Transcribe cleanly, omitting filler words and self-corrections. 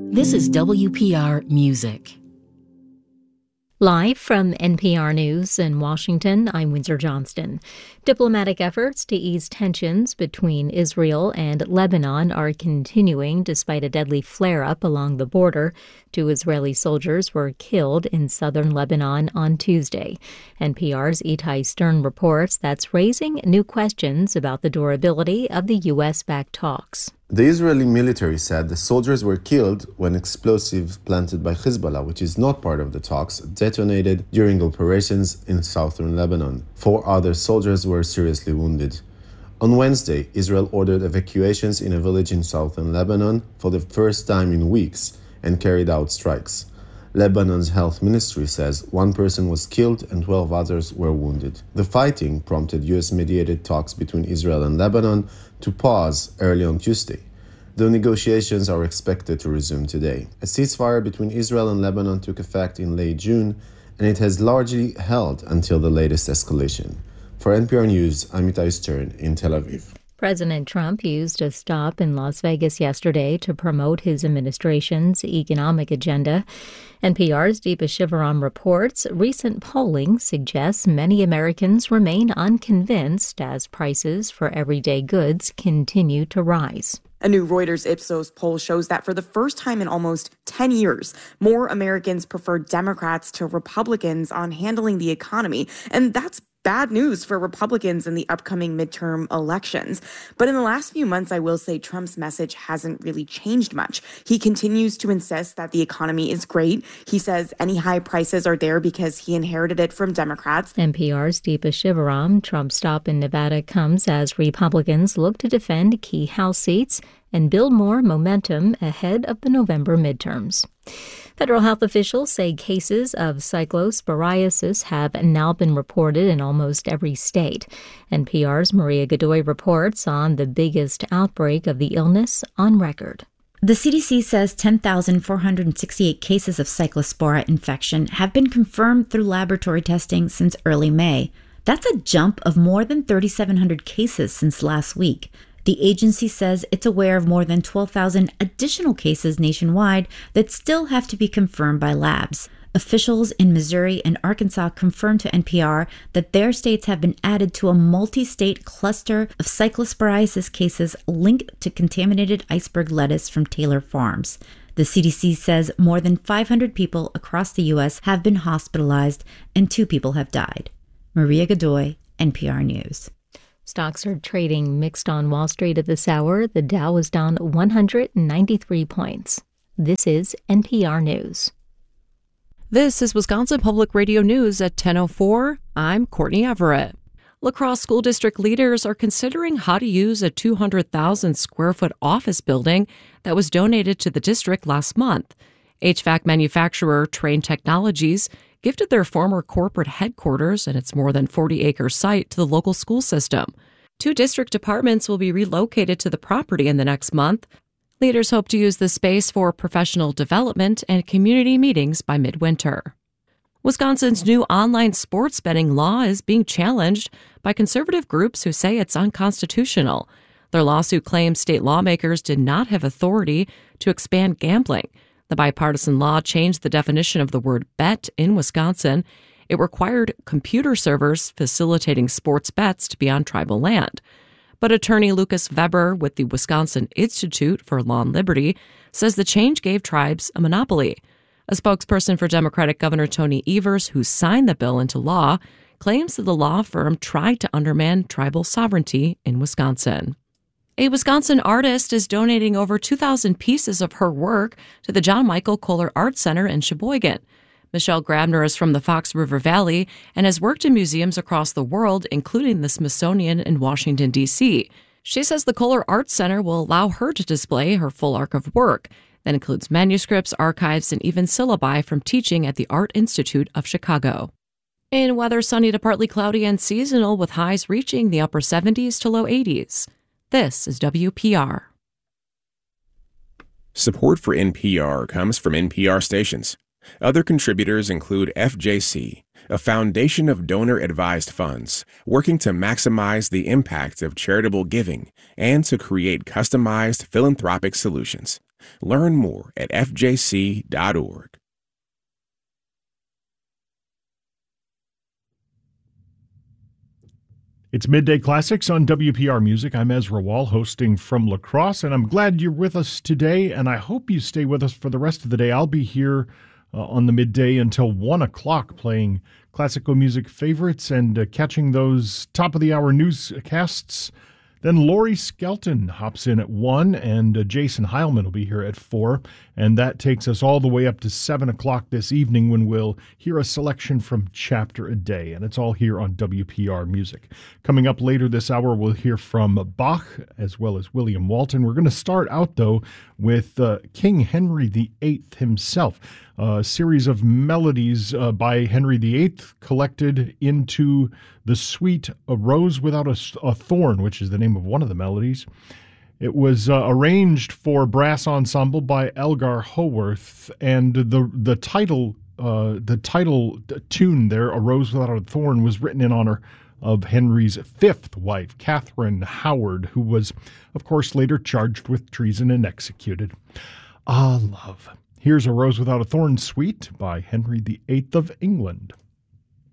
This is WPR Music. Live from NPR News in Washington, I'm Windsor Johnston. Diplomatic efforts to ease tensions between Israel and Lebanon are continuing despite a deadly flare-up along the border. 2 Israeli soldiers were killed in southern Lebanon on Tuesday. NPR's Itai Stern reports that's raising new questions about the durability of the U.S.-backed talks. The Israeli military said the soldiers were killed when explosives planted by Hezbollah, which is not part of the talks, detonated during operations in southern Lebanon. 4 other soldiers were seriously wounded. On Wednesday, Israel ordered evacuations in a village in southern Lebanon for the first time in weeks and carried out strikes. Lebanon's health ministry says 1 person was killed and 12 others were wounded. The fighting prompted U.S.-mediated talks between Israel and Lebanon to pause early on Tuesday. The negotiations are expected to resume today. A ceasefire between Israel and Lebanon took effect in late June, and it has largely held until the latest escalation. For NPR News, I'm Itai Stern in Tel Aviv. President Trump used a stop in Las Vegas yesterday to promote his administration's economic agenda. NPR's Deepa Shivaram reports recent polling suggests many Americans remain unconvinced as prices for everyday goods continue to rise. A new Reuters Ipsos poll shows that for the first time in almost 10 years, more Americans prefer Democrats to Republicans on handling the economy. And that's bad news for Republicans in the upcoming midterm elections. But in the last few months, I will say Trump's message hasn't really changed much. He continues to insist that the economy is great. He says any high prices are there because he inherited it from Democrats. NPR's Deepa Shivaram. Trump's stop in Nevada comes as Republicans look to defend key House seats and build more momentum ahead of the November midterms. Federal health officials say cases of cyclosporiasis have now been reported in almost every state. NPR's Maria Godoy reports on the biggest outbreak of the illness on record. The CDC says 10,468 cases of cyclospora infection have been confirmed through laboratory testing since early May. That's a jump of more than 3,700 cases since last week. The agency says it's aware of more than 12,000 additional cases nationwide that still have to be confirmed by labs. Officials in Missouri and Arkansas confirmed to NPR that their states have been added to a multi-state cluster of cyclosporiasis cases linked to contaminated iceberg lettuce from Taylor Farms. The CDC says more than 500 people across the U.S. have been hospitalized and 2 people have died. Maria Godoy, NPR News. Stocks are trading mixed on Wall Street at this hour. The Dow is down 193 points. This is NPR News. This is Wisconsin Public Radio News at 10:04. I'm Courtney Everett. La Crosse School District leaders are considering how to use a 200,000 square foot office building that was donated to the district last month. HVAC manufacturer Trane Technologies gifted their former corporate headquarters and its more than 40-acre site to the local school system. 2 district departments will be relocated to the property in the next month. Leaders hope to use the space for professional development and community meetings by midwinter. Wisconsin's new online sports betting law is being challenged by conservative groups who say it's unconstitutional. Their lawsuit claims state lawmakers did not have authority to expand gambling. The bipartisan law changed the definition of the word bet in Wisconsin. It required computer servers facilitating sports bets to be on tribal land. But attorney Lucas Weber with the Wisconsin Institute for Law and Liberty says the change gave tribes a monopoly. A spokesperson for Democratic Governor Tony Evers, who signed the bill into law, claims that the law firm tried to undermine tribal sovereignty in Wisconsin. A Wisconsin artist is donating over 2,000 pieces of her work to the John Michael Kohler Art Center in Sheboygan. Michelle Grabner is from the Fox River Valley and has worked in museums across the world, including the Smithsonian in Washington, D.C. She says the Kohler Art Center will allow her to display her full arc of work. That includes manuscripts, archives, and even syllabi from teaching at the Art Institute of Chicago. In weather, sunny to partly cloudy and seasonal with highs reaching the upper 70s to low 80s. This is WPR. Support for NPR comes from NPR stations. Other contributors include FJC, a foundation of donor-advised funds working to maximize the impact of charitable giving and to create customized philanthropic solutions. Learn more at fjc.org. It's Midday Classics on WPR Music. I'm Ezra Wall, hosting from La Crosse, and I'm glad you're with us today, and I hope you stay with us for the rest of the day. I'll be here on the midday until 1 o'clock playing classical music favorites and catching those top-of-the-hour newscasts. Then Laurie Skelton hops in at 1, and Jason Heilman will be here at 4, and that takes us all the way up to 7 o'clock this evening when we'll hear a selection from Chapter a Day, and it's all here on WPR Music. Coming up later this hour, we'll hear from Bach as well as William Walton. We're going to start out, though, with King Henry VIII himself, a series of melodies by Henry VIII collected into the suite A Rose Without a Thorn, which is the name of one of the melodies. It was arranged for brass ensemble by Elgar Haworth, and the title tune there, A Rose Without a Thorn, was written in honor of Henry's fifth wife, Catherine Howard, who was, of course, later charged with treason and executed. Ah, love. Here's A Rose Without a Thorn suite by Henry VIII of England.